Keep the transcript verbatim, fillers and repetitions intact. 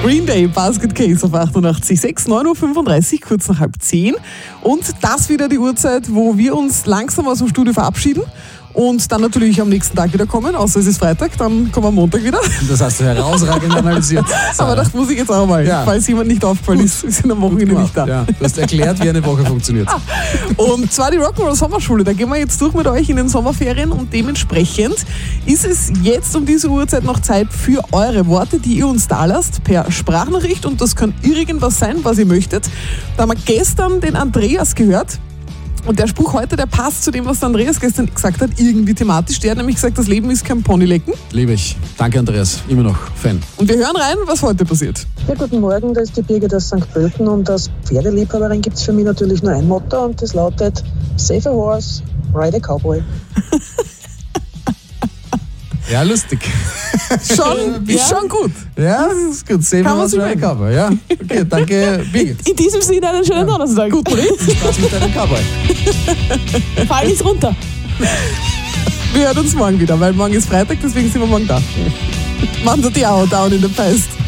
Green Day, Basket Case auf achtundachtzig Komma sechs, neun Uhr fünfunddreißig, kurz nach halb zehn. Und das wieder die Uhrzeit, wo wir uns langsam aus dem Studio verabschieden und dann natürlich am nächsten Tag wieder kommen, außer es ist Freitag, dann kommen wir am Montag wieder. Das hast du herausragend analysiert. Aber das muss ich jetzt auch mal, ja. Falls jemand nicht aufgefallen ist, wir sind am Wochenende nicht da. Ja, du hast erklärt, wie eine Woche funktioniert. Und zwar die Rock'n'Roll Sommerschule, da gehen wir jetzt durch mit euch in den Sommerferien und dementsprechend ist es jetzt um diese Uhrzeit noch Zeit für eure Worte, die ihr uns da lasst per Sprachnachricht und das kann irgendwas sein, was ihr möchtet. Da haben wir gestern den Andreas gehört. Und der Spruch heute, der passt zu dem, was der Andreas gestern gesagt hat, irgendwie thematisch. Der hat nämlich gesagt, das Leben ist kein Ponylecken. Liebe ich. Danke, Andreas. Immer noch Fan. Und wir hören rein, was heute passiert. Ja, guten Morgen, da ist die Birgit aus Sankt Pölten und als Pferdeliebhaberin gibt es für mich natürlich nur ein Motto und das lautet Save a horse, ride a cowboy. Ja, lustig. Schon, ist schon gut. Ja, das ist gut. Save Kann a man horse, sich ride a merken. cowboy. Ja, okay, danke, Birgit. In diesem Sinne einen schönen Donnerstag. Gut, Brief. Spaß mit deinem Cowboy. Fall nicht runter. Wir hören uns morgen wieder, weil morgen ist Freitag, deswegen sind wir morgen da. Machen Sie die auch down in the past.